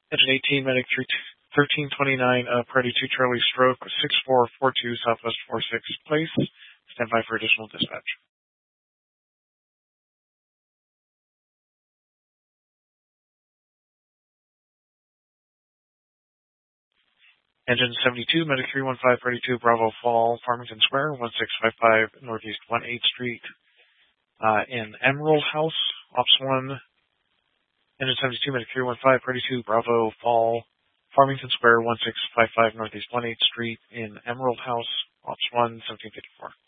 Engine 18, Medic 1329, Priority 2 Charlie Stroke 6442 Southwest 46 Place. Stand by for additional dispatch. Engine 72, Medic 315, Priority 2 Bravo Fall, Farmington Square, 1655 Northeast 18th Street, in Emerald House, Ops 1. Engine 72, Medic 315, Priority 2 Bravo Fall, Farmington Square, 1655 Northeast 18th Street, in Emerald House, Ops 1, 1754.